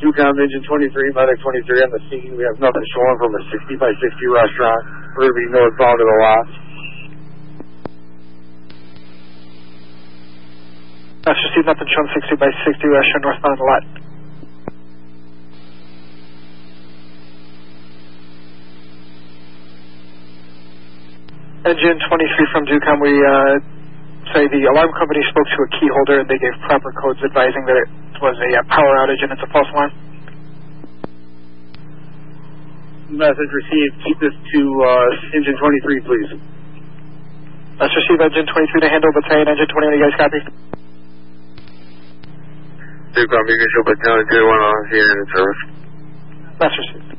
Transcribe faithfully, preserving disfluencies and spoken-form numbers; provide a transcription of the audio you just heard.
Ducom engine twenty-three, medic twenty-three on the scene. We have nothing showing from a sixty by sixty restaurant. We're going to be northbound to the lot. That's received, nothing showing sixty by sixty restaurant northbound to the lot. Engine twenty-three from Ducom, we uh, say the alarm company spoke to a key holder and they gave proper codes advising that it was a uh, power outage and it's a false alarm. Message received. Keep this to uh, engine twenty-three, please. Let's receive engine twenty-three to handle battalion engine twenty-one. You guys copy? Ducom, you can show battalion twenty-one on here in service. That's received.